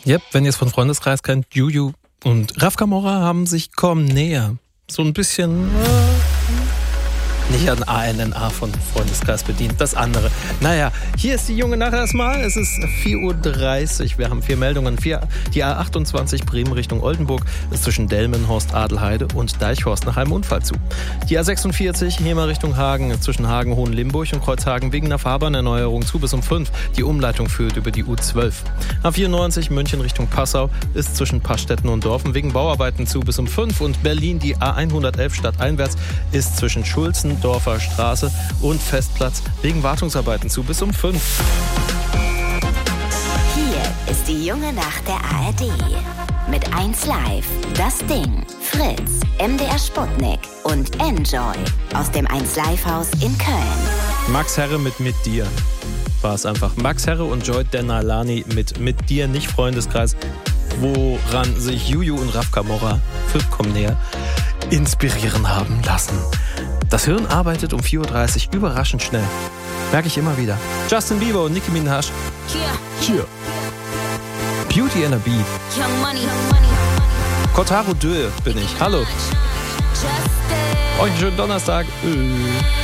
Yep, wenn ihr es von Freundeskreis kennt, Juju und Raf Camora haben sich Komm näher. So ein bisschen nicht an ANNA von Freundeskreis bedient, das andere. Naja, hier ist die junge Nacht erstmal. Es ist 4:30 Uhr. Wir haben 4 Meldungen. Die A28 Bremen Richtung Oldenburg ist zwischen Delmenhorst, Adelheide und Deichhorst nach einem Unfall zu. Die A46 Hemer Richtung Hagen zwischen Hagen, Hohenlimburg und Kreuzhagen wegen einer Fahrbahnerneuerung zu bis um 5. Die Umleitung führt über die U12. A94 München Richtung Passau ist zwischen Pastetten und Dorfen wegen Bauarbeiten zu bis um 5. Und Berlin, die A111 stadteinwärts, ist zwischen Schulzendorfer Straße und Festplatz wegen Wartungsarbeiten zu bis um 5. Hier ist die junge Nacht der ARD. Mit 1 Live, Das Ding, Fritz, MDR Sputnik und Enjoy aus dem 1 Live Haus in Köln. Max Herre mit dir. War es einfach. Max Herre und Joy Denalani mit dir, nicht Freundeskreis, woran sich Juju und Raf Camora für Komm näher inspirieren haben lassen. Das Hirn arbeitet um 4:30 Uhr überraschend schnell. Merke ich immer wieder. Justin Bieber und Nicki Minaj. Cheer. Beauty and a Beat. Kotaro Dö bin ich. Hallo. Euch einen schönen Donnerstag.